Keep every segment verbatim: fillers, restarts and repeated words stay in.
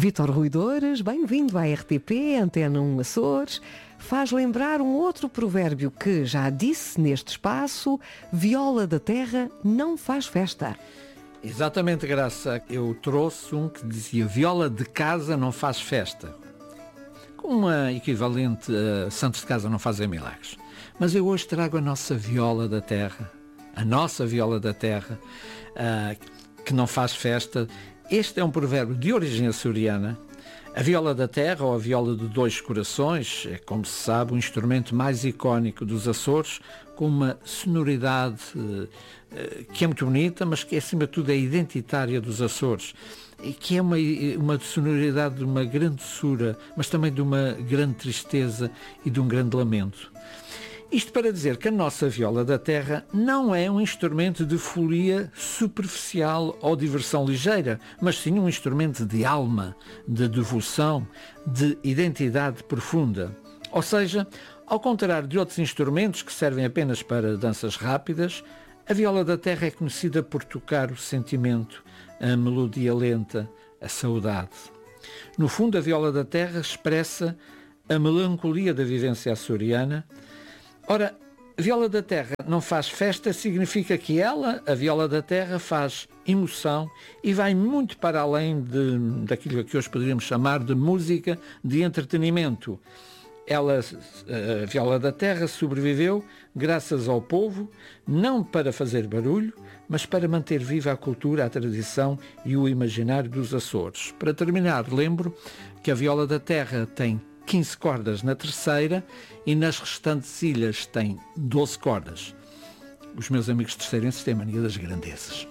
Vítor Ruidores, bem-vindo à R T P, Antena um Açores. Faz lembrar um outro provérbio que já disse neste espaço: viola da terra não faz festa. Exatamente, Graça. Eu trouxe um que dizia: viola de casa não faz festa. Com uma equivalente a santos de casa não fazem milagres. Mas eu hoje trago a nossa viola da terra, a nossa viola da terra, uh, que não faz festa. Este é um provérbio de origem açoriana. A viola da terra, ou a viola de dois corações, é, como se sabe, o instrumento mais icónico dos Açores, com uma sonoridade uh, uh, que é muito bonita, mas que, acima de tudo, é identitária dos Açores. E que é uma, uma sonoridade de uma grande doçura, mas também de uma grande tristeza e de um grande lamento. Isto para dizer que a nossa viola da terra não é um instrumento de folia superficial ou diversão ligeira, mas sim um instrumento de alma, de devoção, de identidade profunda. Ou seja, ao contrário de outros instrumentos que servem apenas para danças rápidas, a viola da terra é conhecida por tocar o sentimento, a melodia lenta, a saudade. No fundo, a viola da terra expressa a melancolia da vivência açoriana. Ora, a viola da terra não faz festa significa que ela, a viola da terra, faz emoção e vai muito para além de, daquilo que hoje poderíamos chamar de música de entretenimento. Ela, a viola da terra, sobreviveu graças ao povo, não para fazer barulho, mas para manter viva a cultura, a tradição e o imaginário dos Açores. Para terminar, lembro que a viola da terra tem quinze cordas na terceira e nas restantes ilhas tem doze cordas. Os meus amigos terceirenses têm mania das grandezas.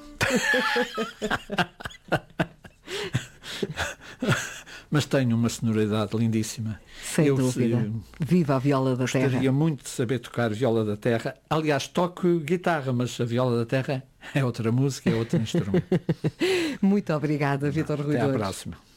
Mas tenho uma sonoridade lindíssima. Sem Eu, dúvida. Se, Viva a viola da terra. Gostaria muito de saber tocar viola da terra. Aliás, toco guitarra, mas a viola da terra é outra música, é outro instrumento. Muito obrigada, Vítor Ruidores. Até à próxima.